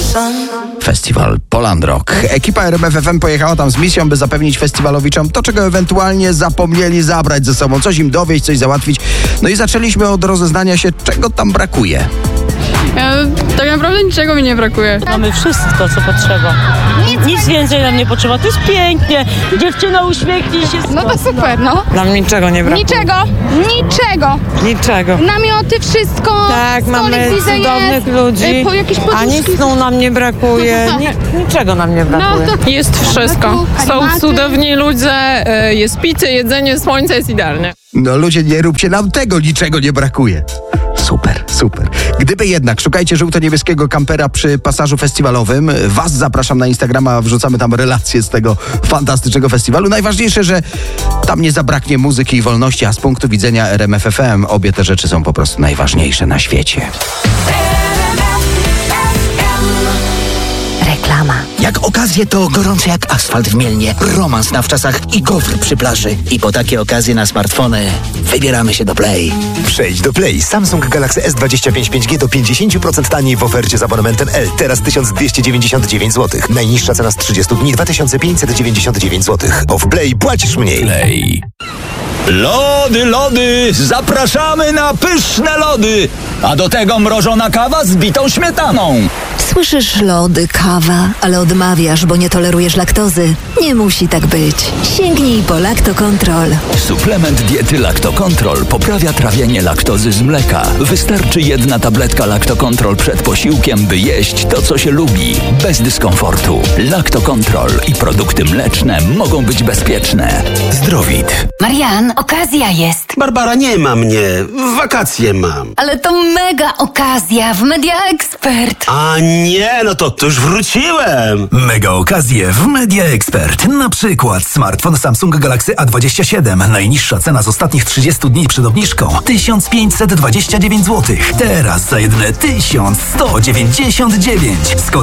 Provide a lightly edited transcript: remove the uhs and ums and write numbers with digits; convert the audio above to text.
Festiwal Poland Rock. Ekipa RMF FM pojechała tam z misją, by zapewnić festiwalowiczom to, czego ewentualnie zapomnieli zabrać ze sobą. Coś im dowieść, coś załatwić. No i zaczęliśmy od rozeznania się, czego tam brakuje. Tak naprawdę niczego mi nie brakuje. Mamy wszystko, co potrzeba. Nic więcej nam nie potrzeba. To jest pięknie. Dziewczyna, uśmiechnij się. No to super, no. Nam niczego nie brakuje. Niczego. Namioty, wszystko. Tak, mamy cudownych ludzi. Ani snu nam nie brakuje. Niczego nam nie brakuje. Jest wszystko. Są cudowni ludzie, jest picie, jedzenie, słońce, jest idealnie. No ludzie, nie róbcie nam tego, niczego nie brakuje. Super. Gdyby jednak, szukajcie żółto-niebieskiego kampera przy pasażu festiwalowym. Was zapraszam na Instagrama, wrzucamy tam relacje z tego fantastycznego festiwalu. Najważniejsze, że tam nie zabraknie muzyki i wolności, a z punktu widzenia RMF FM obie te rzeczy są po prostu najważniejsze na świecie. Reklama. Jak okazje to gorące jak asfalt w Mielnie, romans na wczasach i gofr przy plaży. I po takie okazje na smartfony wybieramy się do Play. Przejdź do Play. Samsung Galaxy S25 5G do 50% taniej w ofercie z abonamentem L. Teraz 1299 zł. Najniższa cena z 30 dni 2599 zł. Bo w Play płacisz mniej. Play. Lody, zapraszamy na pyszne lody, a do tego mrożona kawa z bitą śmietaną. Słyszysz lody, kawa, ale odmawiasz, bo nie tolerujesz laktozy. Nie musi tak być. Sięgnij po Lactocontrol. Suplement diety Lactocontrol poprawia trawienie laktozy z mleka. Wystarczy jedna tabletka Lactocontrol przed posiłkiem, by jeść to, co się lubi, bez dyskomfortu. Lactocontrol i produkty mleczne mogą być bezpieczne. Zdrowit. Marian, okazja jest. Barbara, nie ma mnie. Wakacje mam. Ale to mega okazja w Media Expert. A nie, no to już wróciłem. Mega okazje w Media Expert. Na przykład smartfon Samsung Galaxy A27. Najniższa cena z ostatnich 30 dni przed obniżką 1529 zł. Teraz za jedyne 1199.